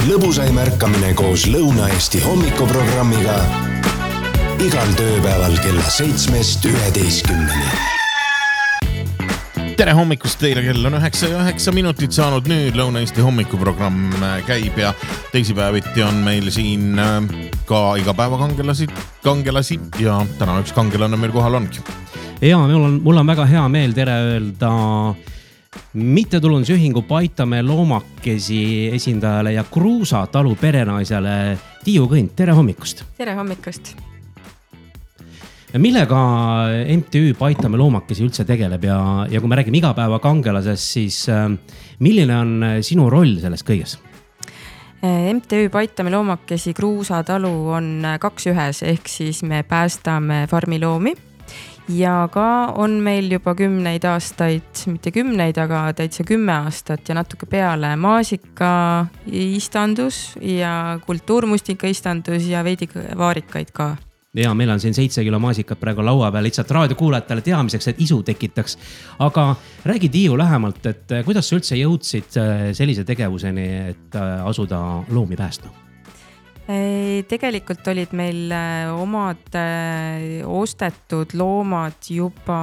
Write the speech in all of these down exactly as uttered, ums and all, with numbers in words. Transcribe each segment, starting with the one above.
lõbusaim ärkamine koos Lõuna-Eesti hommikuprogrammiga igal tööpäeval kella seitsmest üheteistkümneni. Tere hommikust teile, kell on üheksa ja üheksa minutit saanud nüüd. Lõuna-Eesti hommikuprogramm käib ja teisipäeviti on meil siin ka iga päeva kangelasi, kangelasi ja täna üks kangelane meil kohal ongi. Ja mul on, mul on väga hea meel tere öelda mittetulundusühingu Paitamäe loomakesi esindajale ja Kruusa talu perenaisele Tiiu Kõnt. Tere hommikust! Tere hommikust! Millega M T Ü Paitamäe loomakesi üldse tegeleb ja, ja kui me räägime igapäeva kangelasest, siis äh, milline on sinu roll selles kõiges? M T Ü Paitamäe loomakesi Kruusa talu on kaks ühes, ehk siis me päästame farmiloomi ja ka on meil juba kümneid aastaid, mitte kümneid, aga täitsa kümme aastat ja natuke peale maasika istandus ja kultuurmustika istandus ja veidi vaarikaid ka. Ja meil on siin seitse kilo maasikat praegu laua peal lihtsalt raadiokuulajatele teamiseks, et isu tekitaks. Aga räägi Tiiu lähemalt, et kuidas sa üldse jõudsid sellise tegevuseni, et asuda loomi päästma? Tegelikult olid meil omad ostetud loomad juba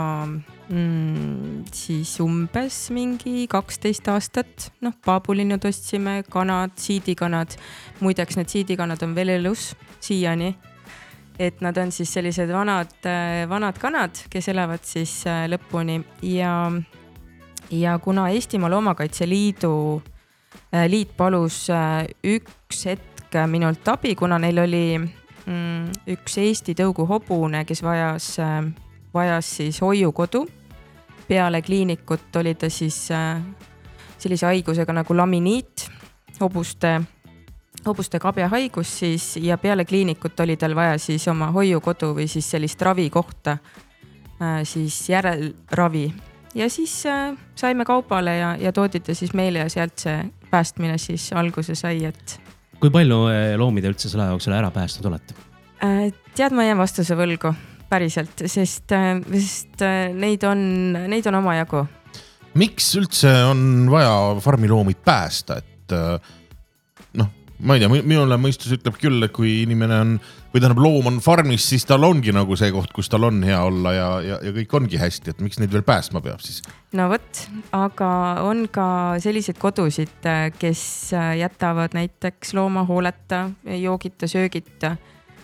mm, siis umbes mingi kaksteist aastat. Noh, paabulinnud ostsime, kanad, siidikanad. Muideks need siidikanad on veel elus siiani. Et nad on siis sellised vanad, vanad kanad, kes elavad siis lõpuni ja, ja kuna Eestimaa Loomakaitse Liidu liit palus üks hetk minult abi, kuna neil oli mm, üks Eesti tõugu hobune, kes vajas, vajas siis hoiukodu. Peale kliinikut oli ta siis sellise haigusega nagu laminiit, hobuste hobuste kabjahaigus siis ja peale kliinikut oli tal vaja siis oma hoiukodu või siis sellist ravi kohta, siis järelravi. Ja siis saime kaupale ja, ja toodite siis meile ja sealt see päästmine siis alguse sai, et... Kui palju loomide üldse selle jooksul ära päästnud olete? Tead, ma jään vastuse võlgu päriselt, sest, sest neid, on, neid on oma jagu. Miks üldse on vaja farmiloomid päästa, et noh, ma ei tea, minule mõistus ütleb küll, et kui inimene on, või tähendab loom on farmis, siis tal ongi nagu see koht, kus tal on hea olla ja, ja, ja kõik ongi hästi, et miks neid veel päästma peab siis? No võt, aga on ka sellised kodusid, kes jätavad näiteks looma hooleta, joogita, söögita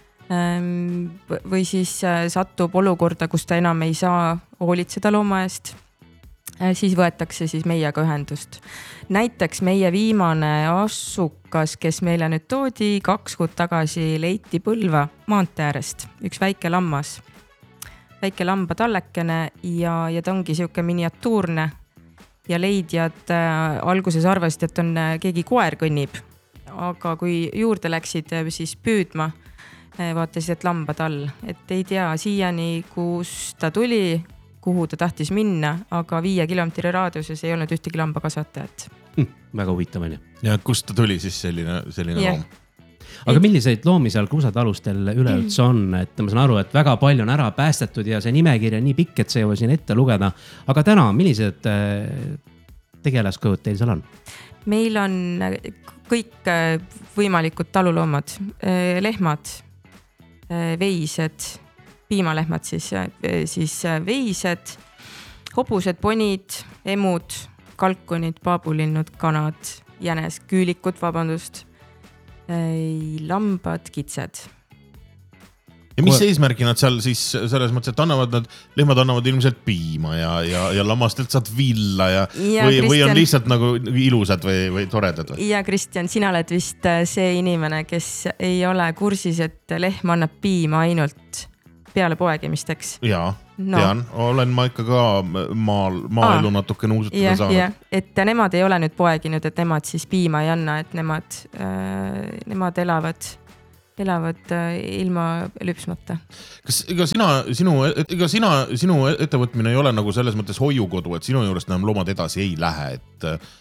või siis satub olukorda, kus ta enam ei saa hoolitseda looma eest. Siis võetakse siis meiega ühendust. Näiteks meie viimane asukas, kes meile nüüd toodi kaks kuud tagasi leiti Põlva maantee äärest. Üks väike lammas, väike lamba tallekene ja, ja ta ongi siuke miniatuurne ja leidjad äh, alguses arvasid, et on äh, keegi koer kõnnib. Aga kui juurde läksid äh, siis püüdma, äh, vaatasid, et lamba tall, et ei tea siiani, kus ta tuli, kuhu ta tahtis minna, aga viie kilomeetri raadiuses ei olnud ühtegi lamba kasvatajat. Hm, väga huvitav on ju. Ja kust ta tuli siis selline, selline yeah. loom? Aga milliseid loomi seal Kruusa talustel üleüldse on? Et ma saan aru, et väga palju on ära päästetud ja see nimekiri on nii pikk, et see ei või siin ette lugeda. Aga täna, millised tegelaskõud teil seal on? Meil on kõik võimalikud taluloomad, lehmad, veised, piimalehmad siis, siis veised, hobused, ponid, emud, kalkunid, paabulinnud, kanad, jänes, küülikud, vabandust, lambad, kitsed. Ja mis eesmärgi nad seal siis selles mõttes, et annavad nad, lehmad annavad ilmselt piima ja, ja, ja lammastelt saad villa ja, ja või, või on lihtsalt nagu ilusad või, või toredad? Või? Ja Kristjan, sina oled vist see inimene, kes ei ole kursis, et lehm annab piima ainult peale poegimisteks. Jaa, no. Tean. Olen ma ikka ka maal, maaelu Aa, natuke nuusutada ja, saanud. Ja. Et nemad ei ole nüüd poeginud, et nemad siis piima ei anna, et nemad, äh, nemad elavad, elavad äh, ilma lüpsmata. Kas ega sina, sinu, ega sina, sinu ettevõtmine ei ole nagu selles mõttes hoiukodu, et sinu juurest enam loomad edasi ei lähe, et